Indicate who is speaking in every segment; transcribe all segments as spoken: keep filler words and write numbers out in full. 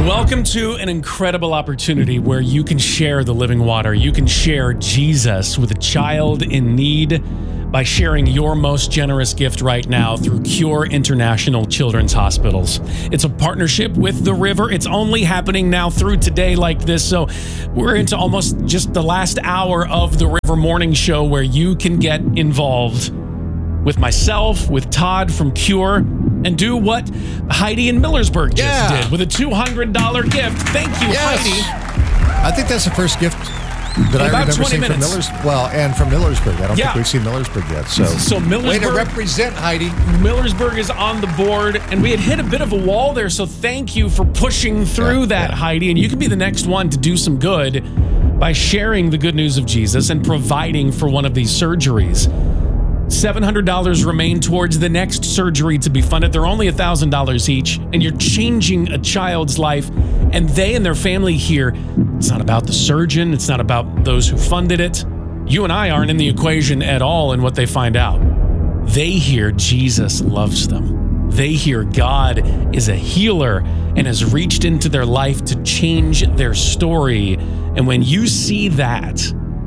Speaker 1: Welcome to an incredible opportunity where you can share the living water. You can share Jesus with a child in need by sharing your most generous gift right now through Cure International Children's Hospitals. It's a partnership with the River. It's only happening now through today like this. So we're into almost just the last hour of the River Morning Show where you can get involved with myself, with Todd from Cure, and do what Heidi in Millersburg just
Speaker 2: yeah.
Speaker 1: did with a two hundred dollars gift. Thank you,
Speaker 2: yes.
Speaker 1: Heidi.
Speaker 2: I think that's the first gift that I remember seeing from Millers. Well, and from Millersburg. I don't
Speaker 1: yeah.
Speaker 2: think we've seen Millersburg yet. So,
Speaker 1: so Millersburg,
Speaker 2: way to represent, Heidi.
Speaker 1: Millersburg is on the board, and we had hit a bit of a wall there, so thank you for pushing through yeah, that, yeah. Heidi. And you can be the next one to do some good by sharing the good news of Jesus and providing for one of these surgeries. seven hundred dollars remain towards the next surgery to be funded. They're only one thousand dollars each, and you're changing a child's life, and they and their family here, it's not about the surgeon, it's not about those who funded it. You and I aren't in the equation at all in what they find out. They hear Jesus loves them. They hear God is a healer and has reached into their life to change their story. And when you see that,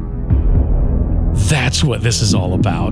Speaker 1: that's what this is all about.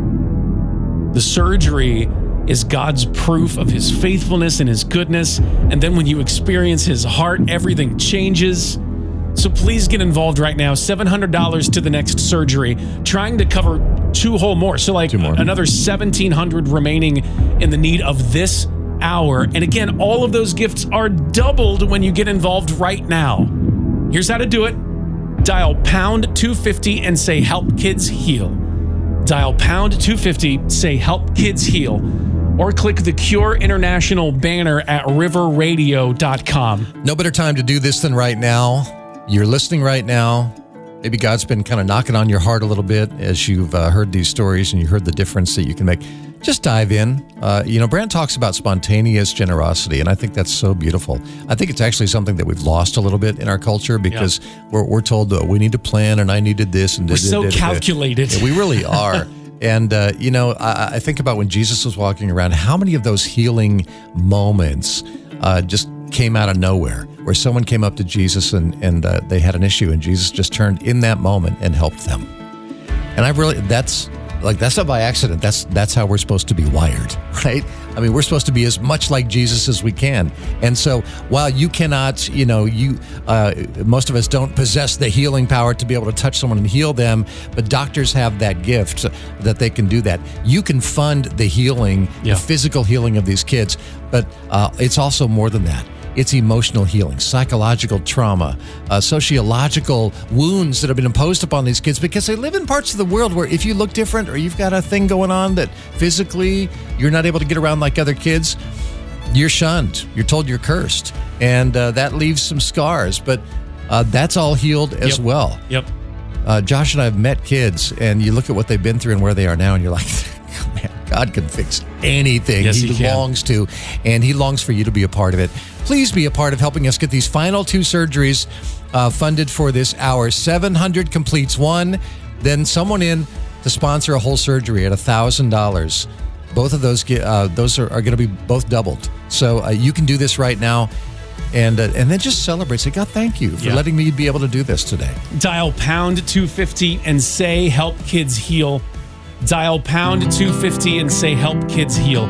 Speaker 1: The surgery is God's proof of his faithfulness and his goodness. And then when you experience his heart, everything changes. So please get involved right now. seven hundred dollars to the next surgery, trying to cover two whole more. So like another seventeen hundred dollars remaining in the need of this hour. And again, all of those gifts are doubled when you get involved right now. Here's how to do it. Dial pound two fifty and say help kids heal. Dial pound two fifty, say help kids heal, or click the Cure International banner at river radio dot com.
Speaker 2: No better time to do this than right now. You're listening right now. Maybe God's been kind of knocking on your heart a little bit as you've uh, heard these stories and you heard the difference that you can make. Just dive in. Uh, you know, Brand talks about spontaneous generosity, and I think that's so beautiful. I think it's actually something that we've lost a little bit in our culture because yeah. we're, we're told that we need to plan, and I needed this. And
Speaker 1: we're so da, da, da, calculated.
Speaker 2: Da. We really are. And, uh, you know, I, I think about when Jesus was walking around, how many of those healing moments uh, just came out of nowhere, where someone came up to Jesus and, and uh, they had an issue, and Jesus just turned in that moment and helped them. And I really, that's... Like, that's not by accident. That's that's how we're supposed to be wired, right? I mean, we're supposed to be as much like Jesus as we can. And so while you cannot, you know, you uh, most of us don't possess the healing power to be able to touch someone and heal them, but doctors have that gift that they can do that. You can fund the healing, yeah. the physical healing of these kids, but uh, it's also more than that. It's emotional healing, psychological trauma, uh, sociological wounds that have been imposed upon these kids because they live in parts of the world where if you look different or you've got a thing going on that physically you're not able to get around like other kids, you're shunned. You're told you're cursed. And uh, that leaves some scars, but uh, that's all healed as
Speaker 1: yep.
Speaker 2: well.
Speaker 1: Yep.
Speaker 2: Uh, Josh and I have met kids, and you look at what they've been through and where they are now, and you're like, man, God can fix anything
Speaker 1: yes,
Speaker 2: he,
Speaker 1: he
Speaker 2: longs to, and he longs for you to be a part of it. Please be a part of helping us get these final two surgeries uh, funded for this hour. seven hundred completes one, then someone in to sponsor a whole surgery at one thousand dollars. Both of those get, uh, those are, are going to be both doubled. So uh, you can do this right now. And uh, and then just celebrate. Say, God, thank you for yeah. letting me be able to do this today.
Speaker 1: Dial pound two fifty and say help kids heal. Dial pound two fifty and say help kids heal.